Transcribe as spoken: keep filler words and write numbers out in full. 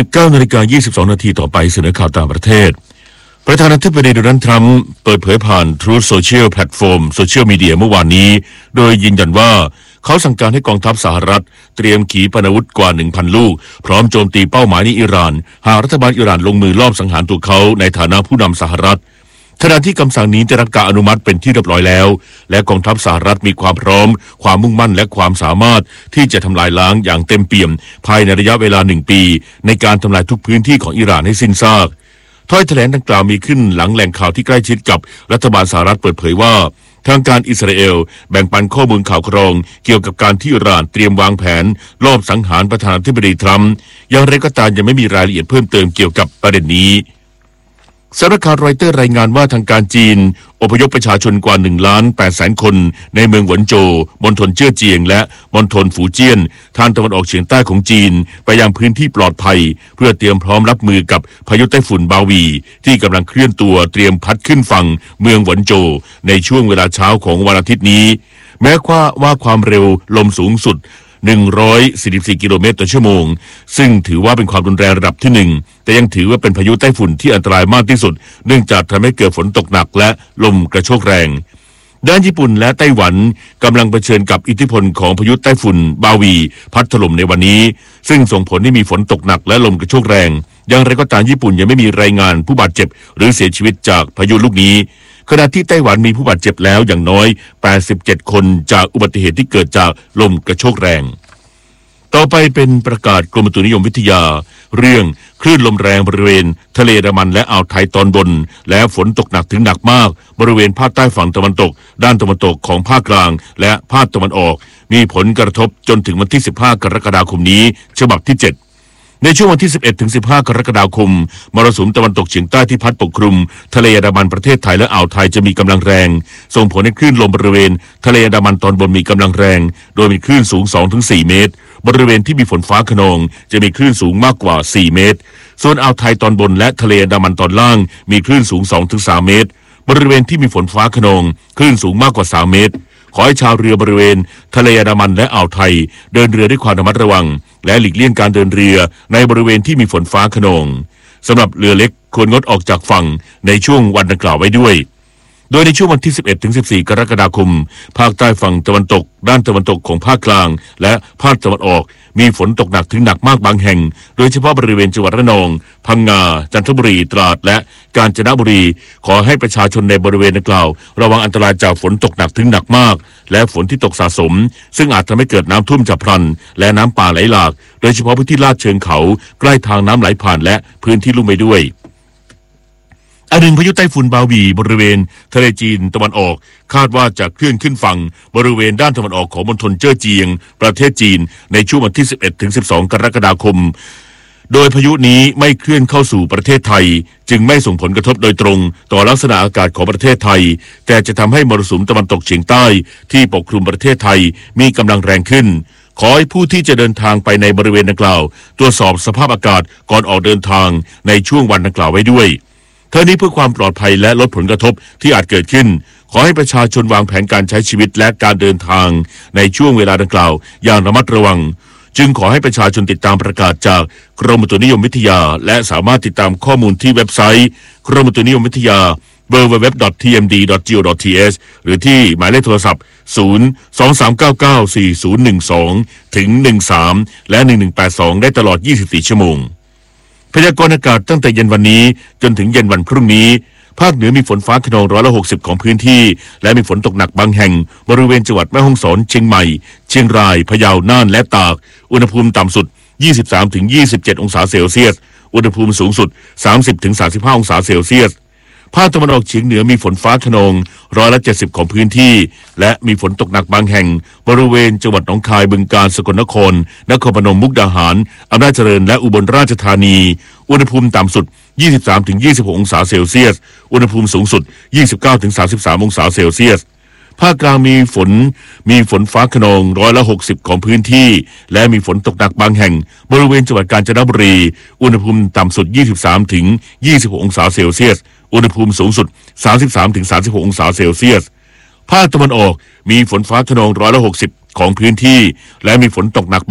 สิบเก้านาฬิกายี่สิบสองนาทีต่อไปเสนอข่าวต่างประเทศประธานาธิบดีโดนัลด์ทรัมป์เปิดเผยผ่าน Truth Social Platform โซเชียลมีเดียเมื่อวานนี้โดยยืนยันว่าเขาสั่งการให้กองทัพสหรัฐเตรียมขีปนาวุธกว่า หนึ่งพัน ลูกพร้อมโจมตีเป้าหมายในอิหร่านหากรัฐบาลอิหร่านลงมือลอบสังหารตัวเขาในฐานะผู้นำสหรัฐขณะที่คำสั่งนี้ได้รับการอนุมัติเป็นที่เรียบร้อยแล้วและกองทัพสหรัฐมีความพร้อมความมุ่งมั่นและความสามารถที่จะทำลายล้างอย่างเต็มเปี่ยมภายในระยะเวลาหนึ่งปีในการทำลายทุกพื้นที่ของอิหร่านให้สิ้นซากถ้อยแถลงดังกล่าวมีขึ้นหลังแหล่งข่าวที่ใกล้ชิดกับรัฐบาลสหรัฐเปิดเผยว่าทางการอิสราเอลแบ่งปันข้อมูลข่าวกรองเกี่ยวกับการที่อิหร่านเตรียมวางแผนลอบสังหารประธานาธิบดีทรัมป์อย่างไรก็ตามยังไม่มีรายละเอียดเพิ่มเติมเกี่ยวกับประเด็นนี้สำนักข่าวรอยเตอร์รายงานว่าทางการจีนอพยพประชาชนกว่าหนึ่งล้านแปดแสนคนในเมืองหวนโจวมณฑลเจี้ยเจียงและมณฑลฝูเจี้ยนทางตะวันออกเฉียงใต้ของจีนไปยังพื้นที่ปลอดภัยเพื่อเตรียมพร้อมรับมือกับพายุไต้ฝุ่นบาวีที่กำลังเคลื่อนตัวเตรียมพัดขึ้นฝั่งเมืองหวนโจวในช่วงเวลาเช้าของวันอาทิตย์นี้แม้ว่าว่าความเร็วลมสูงสุดหนึ่งร้อยสี่สิบสี่กิโลเมตรต่อชั่วโมงซึ่งถือว่าเป็นความรุนแรงระดับที่หนึ่งแต่ยังถือว่าเป็นพายุไต้ฝุ่นที่อันตรายมากที่สุดเนื่องจากทำให้เกิดฝนตกหนักและลมกระโชกแรงด้านญี่ปุ่นและไต้หวันกำลังเผชิญกับอิทธิพลของพายุไต้ฝุ่นบาวีพัดถล่มในวันนี้ซึ่งส่งผลให้มีฝนตกหนักและลมกระโชกแรงอย่างไรก็ตามญี่ปุ่นยังไม่มีรายงานผู้บาดเจ็บหรือเสียชีวิตจากพายุลูกนี้ขณะที่ไต้หวันมีผู้บาดเจ็บแล้วอย่างน้อยแปดสิบเจ็ดคนจากอุบัติเหตุที่เกิดจากลมกระโชกแรงต่อไปเป็นประกาศกรมอุตุนิยมวิทยาเรื่องคลื่นลมแรงบริเวณทะเลอันดามันและอ่าวไทยตอนบนและฝนตกหนักถึงหนักมากบริเวณภาคใต้ฝั่งตะวันตกด้านตะวันตกของภาคกลางและภาคตะวันออกมีผลกระทบจนถึงวันที่สิบห้ากรกฎาคมนี้ฉบับที่เจ็ดในช่วงวันที่สิบเอ็ดถึงสิบห้ากรกฎาคมมรสุมตะวันตกเฉียงใต้ที่พัดปกคลุมทะเลอันดามันประเทศไทยและอ่าวไทยจะมีกำลังแรงส่งผลให้คลื่นลมบริเวณทะเลอันดามันตอนบนมีกำลังแรงโดยมีคลื่นสูง สองถึงสี่ เมตรบริเวณที่มีฝนฟ้าคะนองจะมีคลื่นสูงมากกว่าสี่เมตรส่วนอ่าวไทยตอนบนและทะเลอันดามันตอนล่างมีคลื่นสูง สองถึงสาม เมตรบริเวณที่มีฝนฟ้าคะนองคลื่นสูงมากกว่าสามเมตรขอให้ชาวเรือบริเวณทะเลอันดามันและอ่าวไทยเดินเรือด้วยความระมัดระวังและหลีกเลี่ยงการเดินเรือในบริเวณที่มีฝนฟ้าคะนองสำหรับเรือเล็กควรงดออกจากฝั่งในช่วงวันดังกล่าวไว้ด้วยโดยในช่วงวันที่สิบเอ็ดถึงสิบสี่กรกฎาคมภาคใต้ฝั่งตะวันตกด้านตะวันตกของภาคกลางและภาคตะวันออกมีฝนตกหนักถึงหนักมากบางแห่งโดยเฉพาะบริเวณจังหวัดระนองพังงาจันทบุรีตราดและกาญจนบุรีขอให้ประชาชนในบริเวณดังกล่าวระวังอันตรายจากฝนตกหนักถึงหนักมากและฝนที่ตกสะสมซึ่งอาจทำให้เกิดน้ำท่วมฉับพลันและน้ำป่าไหลหลากโดยเฉพาะพื้นที่ลาดเชิงเขาใกล้ทางน้ำไหลผ่านและพื้นที่ลุ่มไปด้วยอันหนึ่งพายุไต้ฝุ่นบาวีบริเวณทะเลจีนตะวันออกคาดว่าจะเคลื่อนขึ้นฝั่งบริเวณด้านตะวันออกของมณฑลเจ้อเจียงประเทศจีนในช่วงวันที่สิบเอ็ดถึงสิบสองกรกฎาคมโดยพายุนี้ไม่เคลื่อนเข้าสู่ประเทศไทยจึงไม่ส่งผลกระทบโดยตรงต่อลักษณะอากาศของประเทศไทยแต่จะทำให้มรสุมตะวันตกเฉียงใต้ที่ปกคลุมประเทศไทยมีกำลังแรงขึ้นขอให้ผู้ที่จะเดินทางไปในบริเวณดังกล่าวตรวจสอบสภาพอากาศก่อนออกเดินทางในช่วงวันดังกล่าวไว้ด้วยทั้งนี้เพื่อความปลอดภัยและลดผลกระทบที่อาจเกิดขึ้นขอให้ประชาชนวางแผนการใช้ชีวิตและการเดินทางในช่วงเวลาดังกล่าวอย่างระมัดระวังจึงขอให้ประชาชนติดตามประกาศจากกรมอุตุนิยมวิทยาและสามารถติดตามข้อมูลที่เว็บไซต์กรมอุตุนิยมวิทยา ดับเบิลยู ดับเบิลยู ดับเบิลยู ดอท ที เอ็ม ดี ดอท จี โอ ดอท ที เอช หรือที่หมายเลขโทรศัพท์ศูนย์ สอง สาม เก้า เก้า สี่ ศูนย์ หนึ่ง สอง ถึง หนึ่ง สาม และหนึ่ง หนึ่ง แปด สองได้ตลอดยี่สิบสี่ชั่วโมงพยากรณ์อากาศตั้งแต่เย็นวันนี้จนถึงเย็นวันพรุ่งนี้ภาคเหนือมีฝนฟ้าคะนองร้อยละหกสิบของพื้นที่และมีฝนตกหนักบางแห่งบริเวณจังหวัดแม่ฮ่องสอนเชียงใหม่เชียงรายพะเยาน่านและตากอุณหภูมิต่ำสุด ยี่สิบสามถึงยี่สิบเจ็ด องศาเซลเซียสอุณหภูมิสูงสุด สามสิบถึงสามสิบห้า องศาเซลเซียสภาคตะวันออกเฉียงเหนือมีฝนฟ้าคะนองร้อยละเจ็ดสิบของพื้นที่และมีฝนตกหนักบางแห่งบริเวณจังหวัดหนองคายบึงกาฬสกลนครนครพนมมุกดาหารอำนาจเจริญและอุบลราชธานีอุณหภูมิต่ำสุด ยี่สิบสามถึงยี่สิบหก องศาเซลเซียสอุณหภูมิสูงสุด ยี่สิบเก้าถึงสามสิบสาม องศาเซลเซียสภาคกลางมีฝนมีฝนฟ้าคะนองร้อยละหกสิบของพื้นที่และมีฝนตกหนักบางแห่งบริเวณจังหวัดกาญจนบุรีอุณหภูมิต่ำสุด ยี่สิบสามถึงยี่สิบหก องศาเซลเซียสอุณหภูมิสูงสุด สามสิบสามถึงสามสิบหก องศาเซลเซียสภาคตะวันออกมีฝนฟ้าคะนองร้อยละหกสิบของพื้นที่และมีฝนตกหนัก